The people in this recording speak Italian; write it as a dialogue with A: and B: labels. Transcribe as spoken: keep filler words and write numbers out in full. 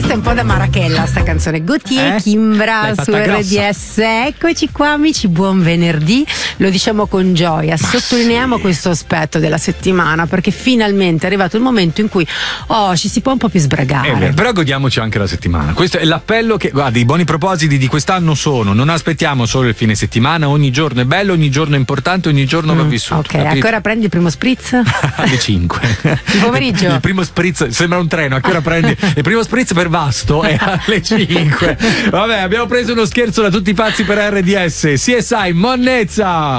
A: Questa è un po' da Marachella sta canzone. Gautier
B: Eh?
A: Kimbra
B: L'hai
A: su
B: fatta
A: R D S. Eccoci qua amici, buon venerdì. Lo diciamo con gioia, sottolineiamo
B: sì.
A: questo aspetto della settimana perché finalmente è arrivato il momento in cui oh, ci si può un po' più sbragare.
B: Eh, beh, però godiamoci anche la settimana. Questo è l'appello che, guarda, i buoni propositi di quest'anno sono: non aspettiamo solo il fine settimana, ogni giorno è bello, ogni giorno è importante, ogni giorno va
A: Mm,
B: vissuto.
A: ok,
B: capito?
A: a che ora prendi il primo spritz?
B: Alle cinque.
A: Il pomeriggio?
B: Il primo spritz, sembra un treno, a che ora prendi? Il primo spritz per Vasto è alle cinque. Vabbè, abbiamo preso uno scherzo da tutti i pazzi per R D S. C S I Monnezza.